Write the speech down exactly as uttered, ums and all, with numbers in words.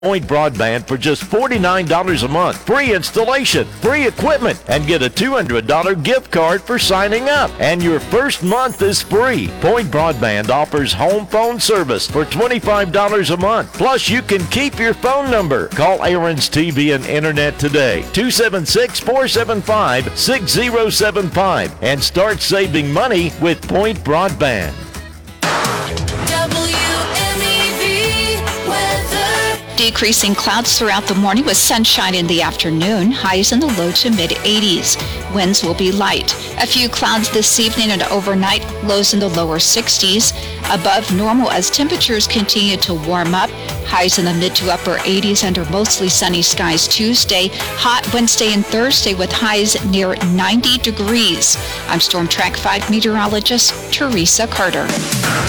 Point Broadband for just forty-nine dollars a month. Free installation, free equipment, and get a two hundred dollars gift card for signing up. And your first month is free. Point Broadband offers home phone service for twenty-five dollars a month. Plus, you can keep your phone number. Call Aaron's T V and Internet today, two seven six, four seven five, six zero seven five, and start saving money with Point Broadband. Decreasing clouds throughout the morning with sunshine in the afternoon, highs in the low to mid eighties. Winds will be light. A few clouds this evening and overnight, lows in the lower sixties. Above normal as temperatures continue to warm up. Highs in the mid to upper eighties under mostly sunny skies Tuesday. Hot Wednesday and Thursday with highs near ninety degrees. I'm Storm Track five meteorologist Teresa Carter.